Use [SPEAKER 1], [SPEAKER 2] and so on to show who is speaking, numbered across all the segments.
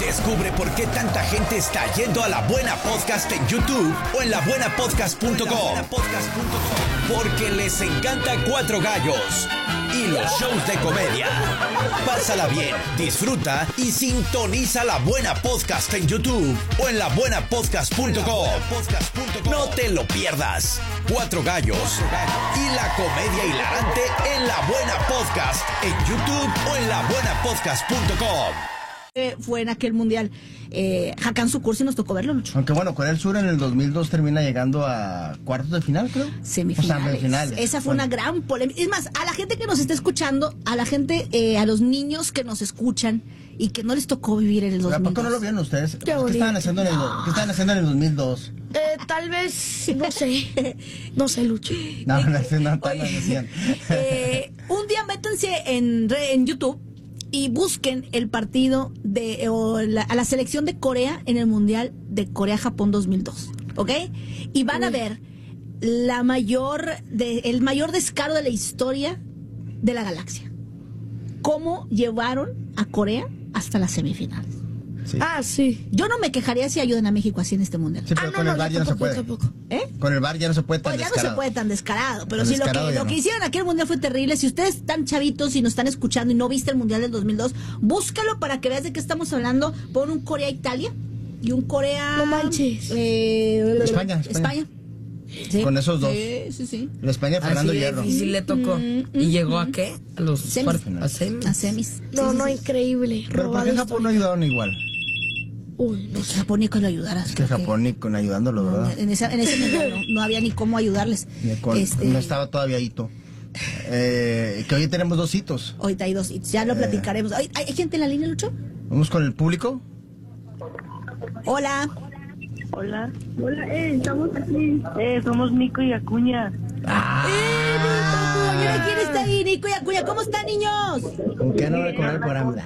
[SPEAKER 1] Descubre por qué tanta gente está yendo a La Buena Podcast en YouTube o en labuenapodcast.com. Porque les encanta Cuatro Gallos y los shows de comedia. Pásala bien, disfruta y sintoniza La Buena Podcast en YouTube o en labuenapodcast.com. No te lo pierdas. Cuatro Gallos y la comedia hilarante en La Buena Podcast en YouTube o en labuenapodcast.com.
[SPEAKER 2] Fue en aquel mundial Hakan Sukur, y nos tocó verlo, Lucho.
[SPEAKER 3] Aunque bueno, Corea del Sur en el 2002 termina llegando a cuartos de final, creo.
[SPEAKER 2] Semifinales.
[SPEAKER 3] O sea, semifinales.
[SPEAKER 2] Esa fue una gran polémica. Es más, a la gente que nos está escuchando, a la gente, a los niños que nos escuchan y que no les tocó vivir en el 2002.
[SPEAKER 3] ¿Por qué no lo vieron ustedes? ¿Qué estaban haciendo en el 2002?
[SPEAKER 4] Tal vez, no sé, Lucho.
[SPEAKER 3] No decían.
[SPEAKER 2] Un día métanse en YouTube y busquen el partido a la selección de Corea en el Mundial de Corea-Japón 2002, ¿ok? Y van a ver el mayor descaro de la historia de la galaxia. Cómo llevaron a Corea hasta las semifinales.
[SPEAKER 3] Sí.
[SPEAKER 4] Sí.
[SPEAKER 2] Yo no me quejaría si ayudan a México así en este Mundial.
[SPEAKER 3] Sí, pero con el VAR ya no se puede.
[SPEAKER 4] Tampoco.
[SPEAKER 3] Con el VAR ya no se puede tan
[SPEAKER 2] Pues ya
[SPEAKER 3] descarado.
[SPEAKER 2] no se puede tan descarado, pero
[SPEAKER 3] Tan
[SPEAKER 2] sí
[SPEAKER 3] descarado
[SPEAKER 2] lo que hicieron en aquel mundial fue terrible. Si ustedes están chavitos y nos están escuchando y no viste el mundial del 2002, búscalo para que veas de qué estamos hablando. Pon un Corea-Italia y un Corea...
[SPEAKER 4] No manches.
[SPEAKER 3] España.
[SPEAKER 2] Sí.
[SPEAKER 3] Con esos dos.
[SPEAKER 2] Sí.
[SPEAKER 3] La España Fernando Hierro.
[SPEAKER 5] Así le tocó. ¿Y llegó a qué? A los
[SPEAKER 2] Semis.
[SPEAKER 5] a semis.
[SPEAKER 2] A semis.
[SPEAKER 4] No, increíble.
[SPEAKER 3] Pero ¿por qué
[SPEAKER 4] Robado
[SPEAKER 3] Japón no
[SPEAKER 4] historia.
[SPEAKER 3] ayudaron igual?
[SPEAKER 4] Uy, no
[SPEAKER 2] Pues
[SPEAKER 4] sé.
[SPEAKER 2] Japón ni que lo ayudaras.
[SPEAKER 3] Es que Japón ni con ayudándolo, ¿verdad?
[SPEAKER 2] En ese mundial no había ni cómo ayudarles.
[SPEAKER 3] No estaba todavía hito. Que hoy tenemos 2 hitos.
[SPEAKER 2] Ahorita hay 2 hits, ya lo platicaremos. ¿Hay gente en la línea, Lucho?
[SPEAKER 3] Vamos con el público.
[SPEAKER 2] Hola.
[SPEAKER 6] Hola, estamos aquí. Somos Nico y Acuña.
[SPEAKER 2] ¿Quién está ahí, Nico y Acuña? ¿Cómo están, niños?
[SPEAKER 3] ¿Con qué no recordar el programa?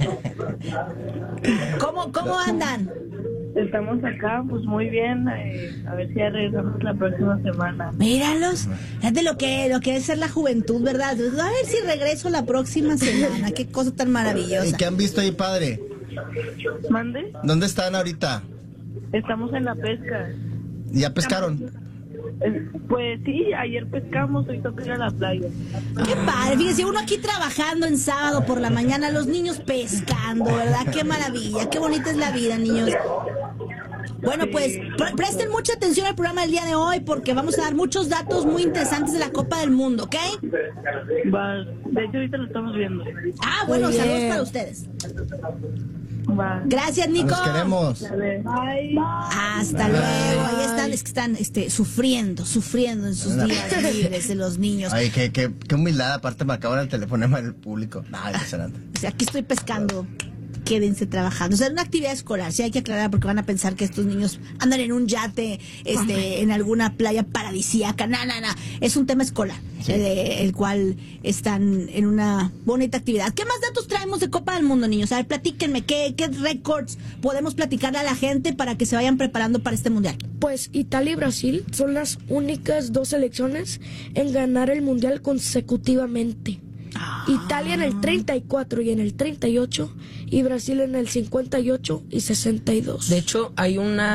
[SPEAKER 2] ¿Cómo andan?
[SPEAKER 6] Estamos acá, pues muy bien. A ver si ya regresamos la próxima semana.
[SPEAKER 2] Míralos, fíjate lo que es ser la juventud, ¿verdad? A ver si regreso la próxima semana. Qué cosa tan
[SPEAKER 3] ¿Y
[SPEAKER 2] maravillosa.
[SPEAKER 3] qué han visto ahí, padre?
[SPEAKER 6] ¿Mande?
[SPEAKER 3] ¿Dónde están ahorita?
[SPEAKER 6] Estamos en la pesca.
[SPEAKER 3] ¿Ya pescaron?
[SPEAKER 6] Pues sí, ayer pescamos, hoy toca ir a la playa.
[SPEAKER 2] Qué padre, fíjense, uno aquí trabajando en sábado por la mañana, los niños pescando, ¿verdad? Qué maravilla, qué bonita es la vida, niños. Bueno, pues presten mucha atención al programa del día de hoy porque vamos a dar muchos datos muy interesantes de la Copa del Mundo, ¿ok?
[SPEAKER 6] Va, de hecho ahorita lo estamos viendo.
[SPEAKER 2] Bueno,
[SPEAKER 4] Muy bien.
[SPEAKER 2] saludos para ustedes.
[SPEAKER 6] Va.
[SPEAKER 2] Gracias, Nico.
[SPEAKER 3] Los queremos.
[SPEAKER 6] Bye.
[SPEAKER 2] Hasta luego. Ahí están, es que están sufriendo en sus días libres de los niños.
[SPEAKER 3] Ay, qué humildad. Aparte me acaban el telefonema del público. Impresionante.
[SPEAKER 2] O sea, aquí estoy pescando. Quédense trabajando. O sea, una actividad escolar, sí hay que aclarar porque van a pensar que estos niños andan en un yate, en alguna playa paradisíaca. No. Es un tema escolar,
[SPEAKER 3] Sí.
[SPEAKER 2] el cual están en una bonita actividad. ¿Qué más datos traemos de Copa del Mundo, niños? A ver, platíquenme, ¿qué récords podemos platicarle a la gente para que se vayan preparando para este mundial?
[SPEAKER 4] Pues Italia y Brasil son las únicas 2 selecciones en ganar el mundial consecutivamente. Italia en el 34 y en el 38 y Brasil en el 58 y 62.
[SPEAKER 5] De hecho, hay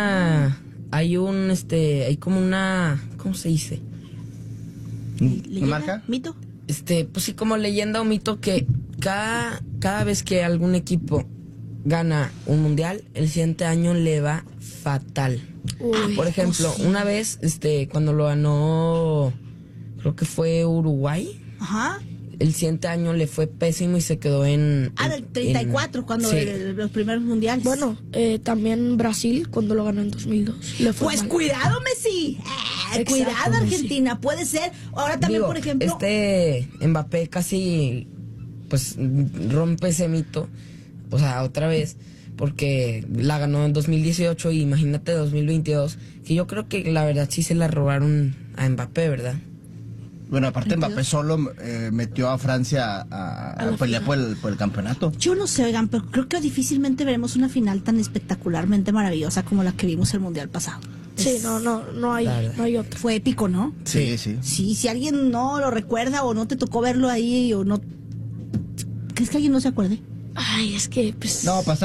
[SPEAKER 5] como una, ¿cómo se dice?
[SPEAKER 2] ¿Leyenda?
[SPEAKER 3] marca?
[SPEAKER 2] ¿Mito?
[SPEAKER 5] Pues sí, como leyenda o mito que cada vez que algún equipo gana un mundial, el siguiente año le va fatal.
[SPEAKER 4] Uy,
[SPEAKER 5] Por ejemplo,
[SPEAKER 2] sí.
[SPEAKER 5] una vez, cuando lo ganó, creo que fue Uruguay,
[SPEAKER 2] Ajá.
[SPEAKER 5] el siguiente año le fue pésimo y se quedó
[SPEAKER 2] Del 34, cuando
[SPEAKER 5] sí.
[SPEAKER 2] los primeros mundiales.
[SPEAKER 4] Bueno, también Brasil cuando lo ganó en 2002. Le fue
[SPEAKER 2] Pues
[SPEAKER 4] mal.
[SPEAKER 2] cuidado, Messi.
[SPEAKER 4] Exacto,
[SPEAKER 2] Cuidado,
[SPEAKER 4] Messi.
[SPEAKER 2] Argentina. Puede ser. Ahora también,
[SPEAKER 5] Digo,
[SPEAKER 2] por ejemplo.
[SPEAKER 5] Mbappé casi pues rompe ese mito, o sea, otra vez, porque la ganó en 2018 y imagínate 2022, que yo creo que la verdad sí se la robaron a Mbappé, ¿verdad?
[SPEAKER 3] Bueno, aparte Mbappé solo metió a Francia a pelear por el campeonato.
[SPEAKER 2] Yo no sé, oigan, pero creo que difícilmente veremos una final tan espectacularmente maravillosa como la que vimos el mundial pasado.
[SPEAKER 4] Sí, no hay otra.
[SPEAKER 2] Fue épico, ¿no?
[SPEAKER 3] Sí.
[SPEAKER 2] Sí, si alguien no lo recuerda o no te tocó verlo ahí o no. ¿Crees que alguien no se acuerde?
[SPEAKER 4] Ay, es que pues...
[SPEAKER 3] No,